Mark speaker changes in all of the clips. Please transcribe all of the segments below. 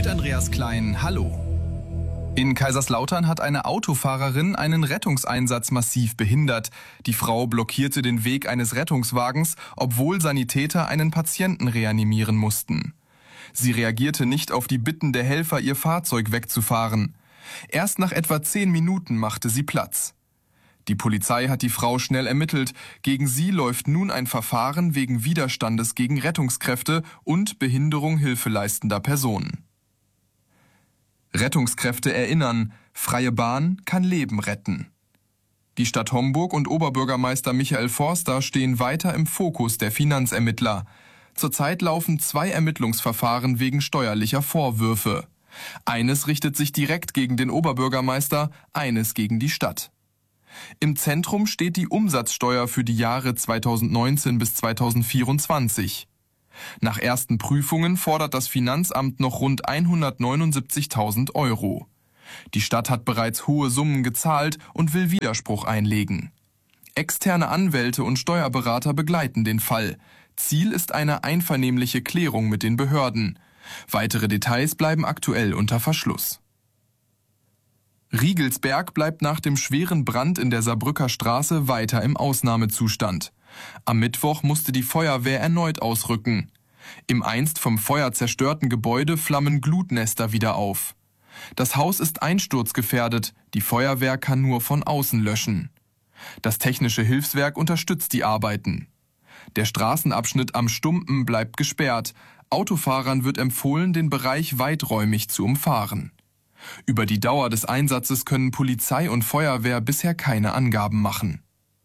Speaker 1: Mit Andreas Klein, hallo. In Kaiserslautern hat eine Autofahrerin einen Rettungseinsatz massiv behindert. Die Frau blockierte den Weg eines Rettungswagens, obwohl Sanitäter einen Patienten reanimieren mussten. Sie reagierte nicht auf die Bitten der Helfer, ihr Fahrzeug wegzufahren. Erst nach etwa 10 Minuten machte sie Platz. Die Polizei hat die Frau schnell ermittelt. Gegen sie läuft nun ein Verfahren wegen Widerstandes gegen Rettungskräfte und Behinderung hilfeleistender Personen. Rettungskräfte erinnern, freie Bahn kann Leben retten. Die Stadt Homburg und Oberbürgermeister Michael Forster stehen weiter im Fokus der Finanzermittler. Zurzeit laufen 2 Ermittlungsverfahren wegen steuerlicher Vorwürfe. Eines richtet sich direkt gegen den Oberbürgermeister, eines gegen die Stadt. Im Zentrum steht die Umsatzsteuer für die Jahre 2019 bis 2024. Nach ersten Prüfungen fordert das Finanzamt noch rund 179.000 €. Die Stadt hat bereits hohe Summen gezahlt und will Widerspruch einlegen. Externe Anwälte und Steuerberater begleiten den Fall. Ziel ist eine einvernehmliche Klärung mit den Behörden. Weitere Details bleiben aktuell unter Verschluss. Riegelsberg bleibt nach dem schweren Brand in der Saarbrücker Straße weiter im Ausnahmezustand. Am Mittwoch musste die Feuerwehr erneut ausrücken. Im einst vom Feuer zerstörten Gebäude flammen Glutnester wieder auf. Das Haus ist einsturzgefährdet, die Feuerwehr kann nur von außen löschen. Das Technische Hilfswerk unterstützt die Arbeiten. Der Straßenabschnitt am Stumpen bleibt gesperrt. Autofahrern wird empfohlen, den Bereich weiträumig zu umfahren. Über die Dauer des Einsatzes können Polizei und Feuerwehr bisher keine Angaben machen.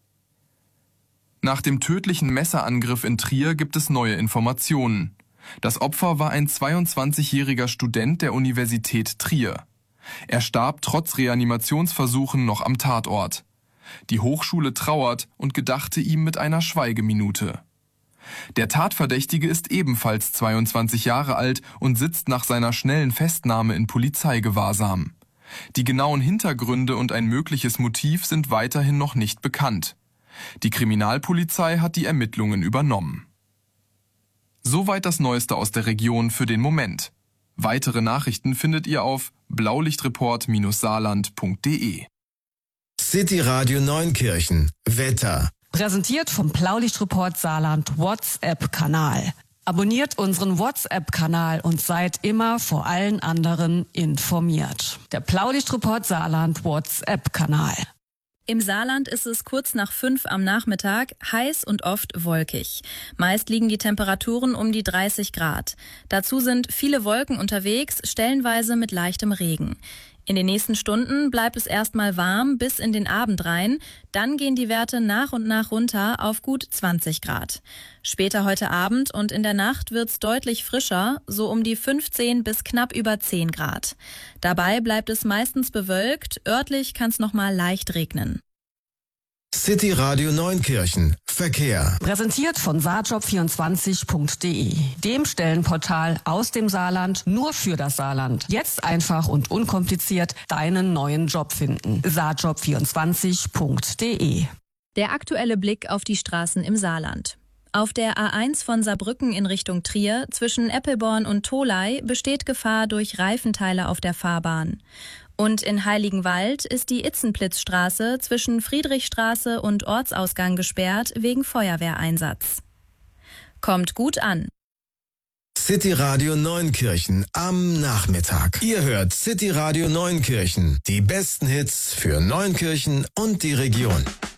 Speaker 1: Nach dem tödlichen Messerangriff in Trier gibt es neue Informationen. Das Opfer war ein 22-jähriger Student der Universität Trier. Er starb trotz Reanimationsversuchen noch am Tatort. Die Hochschule trauert und gedachte ihm mit einer Schweigeminute. Der Tatverdächtige ist ebenfalls 22 Jahre alt und sitzt nach seiner schnellen Festnahme in Polizeigewahrsam. Die genauen Hintergründe und ein mögliches Motiv sind weiterhin noch nicht bekannt. Die Kriminalpolizei hat die Ermittlungen übernommen. Soweit das Neueste aus der Region für den Moment. Weitere Nachrichten findet ihr auf blaulichtreport-saarland.de.
Speaker 2: City Radio Neunkirchen. Wetter.
Speaker 3: Präsentiert vom Blaulichtreport Saarland WhatsApp-Kanal. Abonniert unseren WhatsApp-Kanal und seid immer vor allen anderen informiert. Der Blaulichtreport Saarland WhatsApp-Kanal.
Speaker 4: Im Saarland ist es kurz nach 5 am Nachmittag heiß und oft wolkig. Meist liegen die Temperaturen um die 30 Grad. Dazu sind viele Wolken unterwegs, stellenweise mit leichtem Regen. In den nächsten Stunden bleibt es erstmal warm bis in den Abend rein. Dann gehen die Werte nach und nach runter auf gut 20 Grad. Später heute Abend und in der Nacht wird's deutlich frischer, so um die 15 bis knapp über 10 Grad. Dabei bleibt es meistens bewölkt, örtlich kann's noch mal leicht regnen.
Speaker 2: City Radio Neunkirchen. Verkehr.
Speaker 3: Präsentiert von saarjob24.de, dem Stellenportal aus dem Saarland nur für das Saarland. Jetzt einfach und unkompliziert deinen neuen Job finden. saarjob24.de.
Speaker 4: Der aktuelle Blick auf die Straßen im Saarland. Auf der A1 von Saarbrücken in Richtung Trier zwischen Eppelborn und Tholey besteht Gefahr durch Reifenteile auf der Fahrbahn. Und in Heiligenwald ist die Itzenplitzstraße zwischen Friedrichstraße und Ortsausgang gesperrt wegen Feuerwehreinsatz. Kommt gut an.
Speaker 2: City Radio Neunkirchen am Nachmittag. Ihr hört City Radio Neunkirchen, die besten Hits für Neunkirchen und die Region.